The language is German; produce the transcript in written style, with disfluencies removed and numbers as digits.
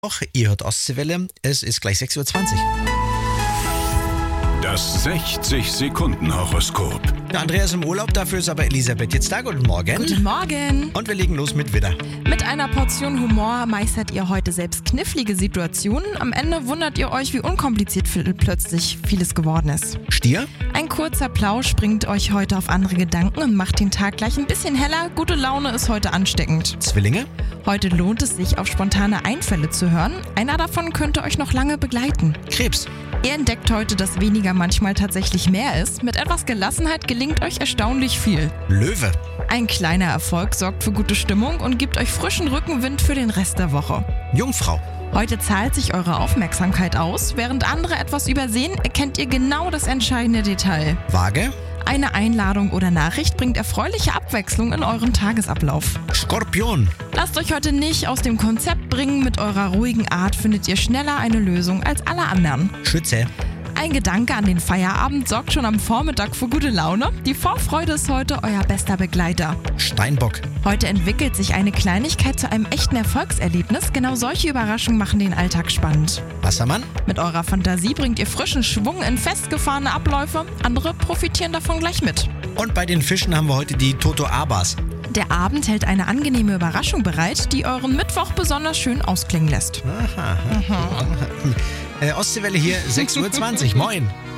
Ihr hört Ostseewelle, es ist gleich 6:20 Uhr. Das 60-Sekunden-Horoskop. Der Andreas ist im Urlaub, dafür ist aber Elisabeth jetzt da. Guten Morgen. Guten Morgen. Und wir legen los mit Widder. Mit einer Portion Humor meistert ihr heute selbst knifflige Situationen. Am Ende wundert ihr euch, wie unkompliziert plötzlich vieles geworden ist. Stier, Ein kurzer Plausch bringt euch heute auf andere Gedanken und macht den Tag gleich ein bisschen heller. Gute Laune ist heute ansteckend. Zwillinge, Heute lohnt es sich, auf spontane Einfälle zu hören. Einer davon könnte euch noch lange begleiten. Krebs, Ihr entdeckt heute, dass weniger manchmal tatsächlich mehr ist. Mit etwas Gelassenheit gelingt euch erstaunlich viel. Löwe, Ein kleiner Erfolg sorgt für gute Stimmung und gibt euch frischen Rückenwind für den Rest der Woche. Jungfrau, Heute zahlt sich eure Aufmerksamkeit aus. Während andere etwas übersehen, erkennt ihr genau das entscheidende Detail. Waage, Eine Einladung oder Nachricht bringt erfreuliche Abwechslung in euren Tagesablauf. Skorpion, Lasst euch heute nicht aus dem Konzept bringen. Mit eurer ruhigen Art findet ihr schneller eine Lösung als alle anderen. Schütze, Ein Gedanke an den Feierabend sorgt schon am Vormittag für gute Laune. Die Vorfreude ist heute euer bester Begleiter. Steinbock, Heute entwickelt sich eine Kleinigkeit zu einem echten Erfolgserlebnis. Genau solche Überraschungen machen den Alltag spannend. Wassermann, Mit eurer Fantasie bringt ihr frischen Schwung in festgefahrene Abläufe. Andere profitieren davon gleich mit. und bei den Fischen haben wir heute die Toto-Abas. Der Abend hält eine angenehme Überraschung bereit, die euren Mittwoch besonders schön ausklingen lässt. Ostseewelle hier, 6:20 Uhr. Moin.